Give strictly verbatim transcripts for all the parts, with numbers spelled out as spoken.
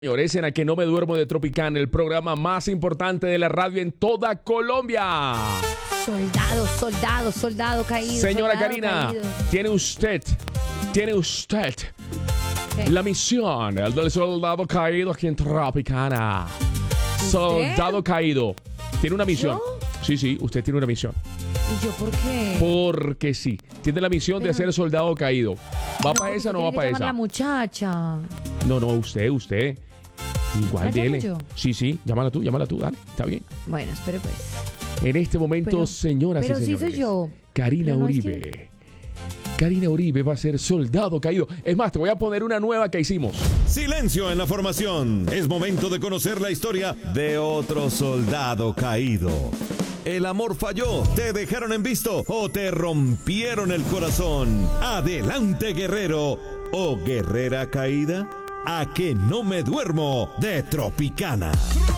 Señores, en A Que No Me Duermo de Tropicana, el programa más importante de la radio en toda Colombia. Soldado, soldado, soldado caído. Señora soldado Karina, caído. tiene usted, tiene usted ¿Qué? la misión el del soldado caído aquí en Tropicana. Soldado caído. Tiene una misión. ¿Yo? Sí, sí, usted tiene una misión. ¿Y yo por qué? Porque sí. Tiene la misión de Pero- ser soldado caído. ¿Va para esa o no va para La esa? muchacha. No, no, usted, usted. Igual ¿La llamo dele. yo? Sí, sí, llámala tú, llámala tú, dale, está bien. Bueno, espere pues. En este momento, Pero- señoras pero y sí señores, soy yo. Karina Pero no es Uribe. que- Karina Uribe va a ser soldado caído. Es más, te voy a poner una nueva que hicimos. Silencio en la formación. Es momento de conocer la historia de otro soldado caído. El amor falló, te dejaron en visto o te rompieron el corazón. Adelante, guerrero o guerrera caída. A que no me duermo de Tropicana.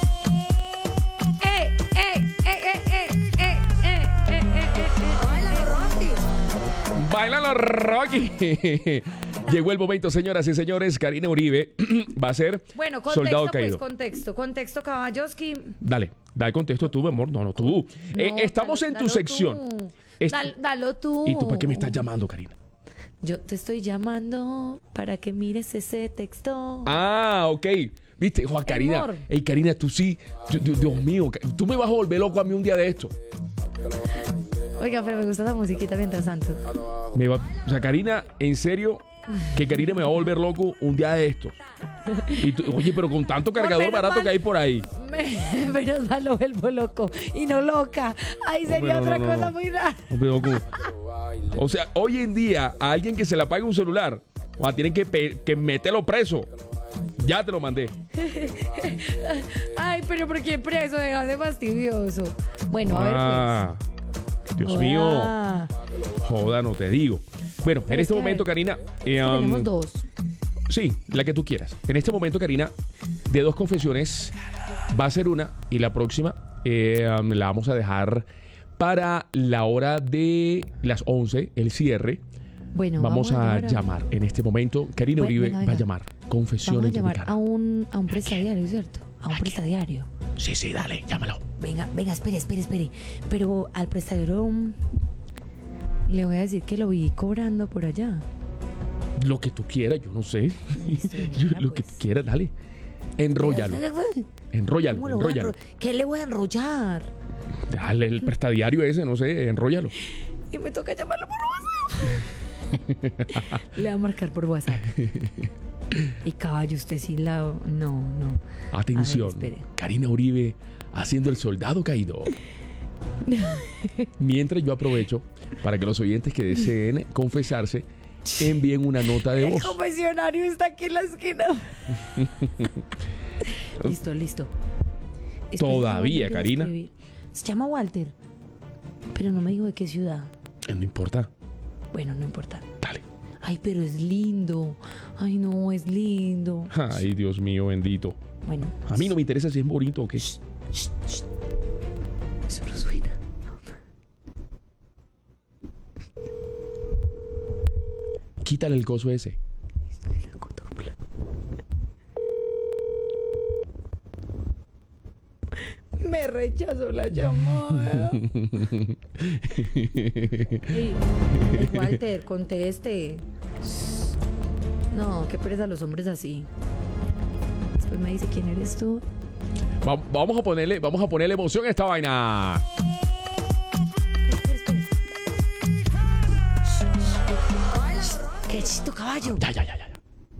¡Eh, eh, eh, eh, eh, eh, eh, eh, eh, eh, eh! ¡Baila, Rocky! ¡Bailalo, Rocky! Llegó el momento, señoras y señores. Karina Uribe va a ser Bueno, soldado contexto, caído. pues, contexto, contexto, Caballoski. Dale, dale contexto tú, mi amor. No, no, tú. Eh, No, estamos dalo- en tu dalo sección. tú. Es- Dal- dalo tú. ¿Y tú para qué me estás llamando, Karina? Yo te estoy llamando para que mires ese texto. Ah, ok. Viste, Juan Karina. Amor. Ey, Karina, tú sí. Dios, Dios mío, tú me vas a volver loco a mí un día de esto. Oiga, pero me gusta esa musiquita mientras tanto. Me va, o sea, Karina, en serio, que Karina me va a volver loco un día de esto. Y tú- oye, pero con tanto cargador menos barato mal. que hay por ahí. Me, menos mal lo vuelvo loco y no loca. Ahí sería Hombre, no, otra no, no, cosa no. muy rara. Hombre, loco. O sea, hoy en día, a alguien que se le apague un celular, o sea, tienen que, pe- que meterlo preso. Ya te lo mandé. Ay, pero ¿por qué preso? Déjate fastidioso. Bueno, a ver, Ah, pues. Dios mío. Joda. Joda, no te digo. Bueno, en Pero este es que, momento, Karina. eh, um, Tenemos dos. Sí, la que tú quieras. En este momento, Karina, de dos confesiones, va a ser una y la próxima eh, um, la vamos a dejar para la hora de las once, el cierre. Bueno, Vamos, a ahora- llamar en este momento. Karina Bueno, Uribe venga, va a venga. llamar. Vamos Confesiones a llamar de a un, a un prestadiario, ¿cierto? A un prestadiario. Sí, sí, dale, llámalo. Venga, venga, espere, espere, espere. Pero al prestadiario mm, le voy a decir que lo vi cobrando por allá. Lo que tú quieras, yo no sé. Listo, Yo- venga, lo que pues. tú quieras, dale. Enróllalo. Enróllalo, ¿Cómo lo voy a enróllalo. enro- ¿Qué le voy a enrollar? Dale el prestadiario ese, no sé, enróllalo. Y me toca llamarlo por WhatsApp. Le voy a marcar por WhatsApp. Y caballo, usted sí la... No, no. Atención, A ver, espere. Karina Uribe haciendo el soldado caído. Mientras yo aprovecho para que los oyentes que deseen confesarse envíen una nota de El voz. confesionario está aquí en la esquina. Listo, listo. Espere, Todavía, no, yo Karina. escribir. Se llama Walter. Pero no me dijo de qué ciudad. Eh, No importa, Bueno, no importa. dale. Ay, pero es lindo. Ay, no, es lindo. Ay, Dios mío, bendito. Bueno. A mí no me interesa si es bonito o qué. Shh, shh. Eso no suena. Quítale el coso ese. Me rechazó la llamada. Ey, Walter, conteste. No, qué pereza los hombres así. Después me dice quién eres tú. Va- vamos a ponerle, vamos a ponerle emoción a esta vaina. Espera, espera. ¡Qué chisto, caballo! Ya, ya, ya, ya.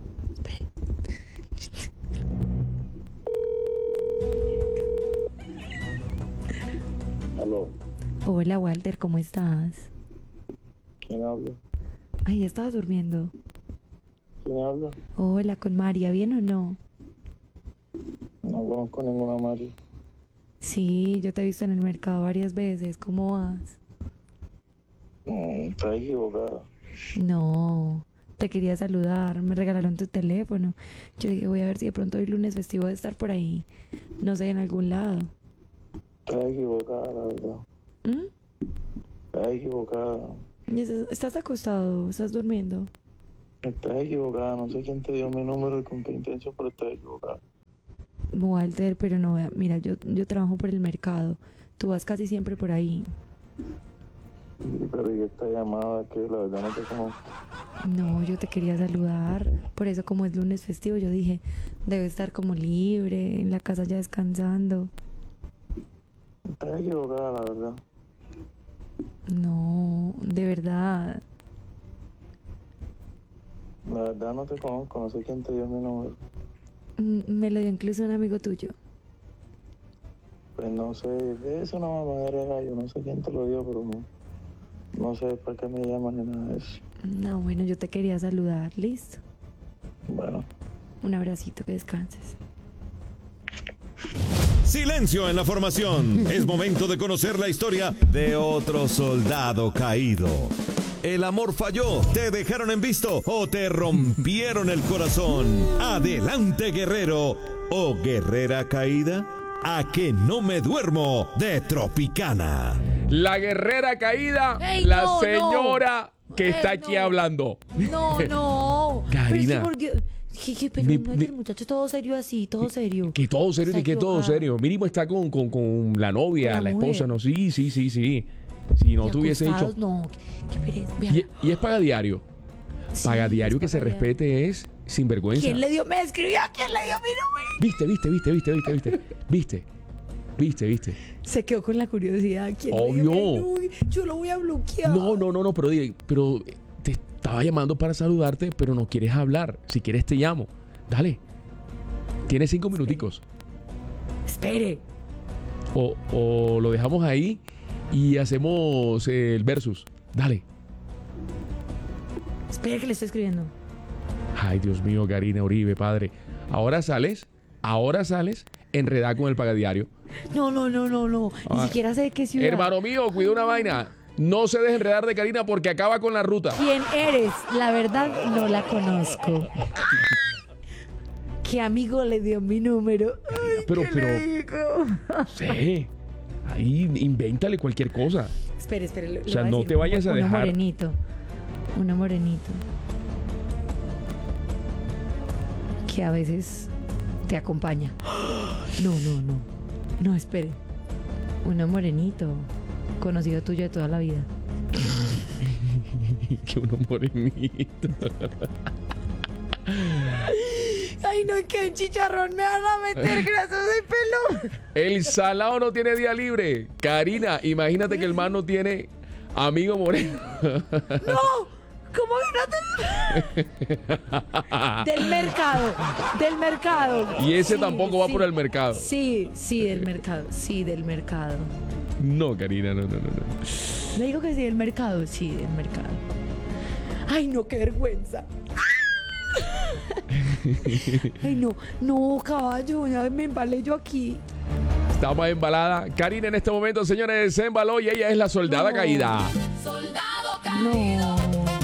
Aló, Hola, Walter, ¿cómo estás? ¿quién habla? Ay, estabas durmiendo. ¿Quién habla? Hola, con María, ¿bien o no? No conozco ninguna Mari. Sí, yo te he visto en el mercado varias veces. ¿Cómo vas? Mm, estás equivocada. No, te quería saludar. Me regalaron tu teléfono. Yo dije, voy a ver si de pronto hoy lunes festivo de estar por ahí. No sé, en algún lado. Estás equivocada, la verdad. ¿Mm? Estás equivocada. ¿Y estás- ¿Estás acostado? ¿Estás durmiendo? Estás equivocada. No sé quién te dio mi número y con qué intención, pero estás equivocada. Walter, pero no, vea, mira, yo, yo trabajo por el mercado. Tú vas casi siempre por ahí. Sí, pero ¿y esta llamada que la verdad no te conozco? No, yo te quería saludar. Por eso, como es lunes festivo, yo dije, debe estar como libre, en la casa ya descansando. Estás equivocada, la verdad. No, de verdad. La verdad no te conozco, no sé quién te dio mi número. Mm, Me lo dio incluso un amigo tuyo. Pues no sé, de eso no me mamadera yo no sé quién te lo dio, pero no, no sé para qué me llaman ni nada de eso. No, bueno, yo te quería saludar, listo. Bueno. Un abracito, que descanses. Silencio en la formación. Es momento de conocer la historia de otro soldado caído. El amor falló, te dejaron en visto o te rompieron el corazón. Adelante, guerrero o guerrera caída. A que no me duermo de Tropicana. La guerrera caída, Ey, la no, señora no. que está Ey, aquí no. hablando. No, no. Karina. Pero es que porque- que- que- pero Ni- no es ni- que el muchacho todo serio así, todo serio. Que todo serio, Está ni que todo equivocado. serio. Mínimo está con, con, con la novia, Con la la, esposa, mujer. ¿no? Sí, sí, sí, sí. Si no Y te hubiese hecho. acostados, No, qué pereza. Vea. Y, y es paga diario. Sí, Paga diario es que se paga diario. respete es sinvergüenza. ¿Quién le dio? Me escribió, ¿quién le dio mi número? Viste, viste, viste, viste, viste, viste. Viste. Viste, viste. Se quedó con la curiosidad. ¿Quién Obvio. le dio mi número? Yo lo voy a bloquear. No, no, no, no, pero, di- pero te estaba llamando para saludarte, pero no quieres hablar. Si quieres te llamo. Dale. Tienes cinco minuticos. Espere. O, o lo dejamos ahí y hacemos eh, el versus. Dale. Espere que le estoy escribiendo. Ay, Dios mío, Karina Uribe, padre. Ahora sales, ahora sales enredada con el pagadiario. No, no, no, no, no. Ni Ay. siquiera sé de qué ciudad. Hermano mío, cuida una vaina. No se deje enredar de Karina porque acaba con la ruta. ¿Quién eres? La verdad, no la conozco. ¿Qué amigo le dio mi número? Ay, Pero, ¿qué pero, le digo? sí. Ahí, invéntale cualquier cosa. Espere, espere. le- O le sea, voy no decir te vayas a uno dejar. morenito. Uno morenito. Que a veces te acompaña. No, no, no. No, espere. Uno morenito. Conocido tuyo de toda la vida. Que uno morenito. Ay, no, que un chicharrón me van a meter gracias de pelo. El salado no tiene día libre. Karina, imagínate que el man no tiene amigo moreno. No. ¿Cómo que no te... Del mercado, del mercado. Y ese Sí, tampoco va sí. por el mercado. Sí, sí, del mercado, sí, del mercado. No, Karina, no, no, no, no. Le digo que sí, del mercado, sí, del mercado. Ay, no, qué vergüenza. Ay, no, no, caballo, ya me embalé yo aquí. Está más embalada. Karina en este momento, señores, se embaló y ella es la soldada No. caída. Soldado caído, No.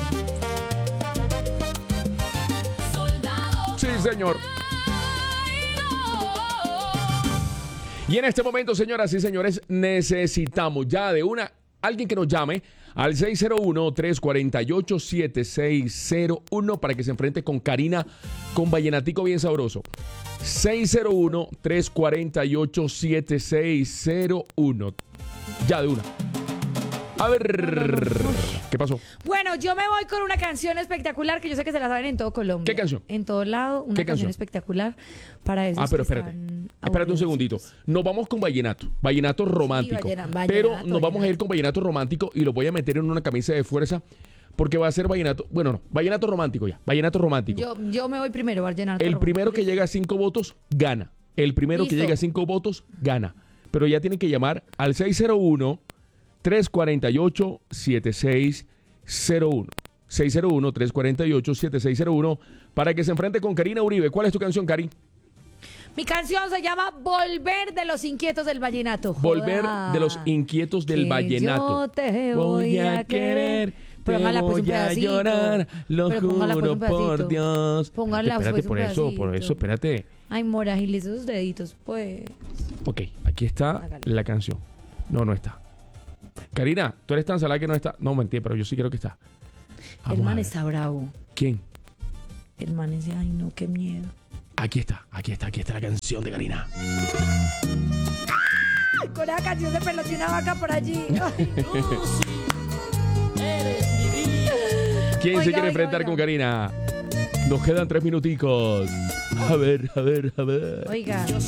soldado Sí, señor. Y en este momento, señoras y señores, necesitamos ya de una alguien que nos llame al seis cero uno, tres cuatro ocho, siete seis cero uno para que se enfrente con Karina con vallenatico bien sabroso. seis cero uno, tres cuatro ocho, siete seis cero uno. Ya de una. A ver, ¿qué pasó? Bueno, yo me voy con una canción espectacular que yo sé que se la saben en todo Colombia. ¿Qué canción? En todo lado, una ¿Qué canción canción? espectacular para eso. Ah, pero espérate. Espérate un segundito. Nos vamos con vallenato. Vallenato romántico. vallena- pero vallenato, nos vamos a ir vallenato. con vallenato romántico y lo voy a meter en una camisa de fuerza porque va a ser vallenato. Bueno, no. Vallenato romántico ya. Vallenato romántico. Yo, yo me voy primero, Vallenato. El primero que llega a cinco votos, gana. El primero que Listo. llega a cinco votos, gana. Pero ya tienen que llamar al seis cero uno, tres cuatro ocho, siete seis cero uno. seis cero uno, tres cuatro ocho, siete seis cero uno para que se enfrente con Karina Uribe. ¿Cuál es tu canción, Cari? Mi canción se llama Volver de los Inquietos del Vallenato. Volver Joda. de los Inquietos del Que Vallenato. Yo te voy a querer. te Póngala, pues, un voy a pedacito. llorar, lo Pero póngala, pues, juro un por pedacito. Dios. Póngala, espérate, pues, un por eso, por pedacito. eso, espérate. Ay, Mora, agiliza esos deditos, pues. Ok, aquí está Hágale. la canción. No, no está. Karina, tú eres tan salada que no está. No, mentira, pero yo sí creo que está. Vamos El a man ver. está bravo. ¿Quién? El man dice, ay, no, qué miedo. Aquí está, aquí está, aquí está la canción de Karina. Con la canción de Pelos y una vaca por allí. Ay, ¿Quién Oiga, se quiere oiga, enfrentar oiga. con Karina? Nos quedan tres minuticos. A ver, a ver, a ver. Oiga,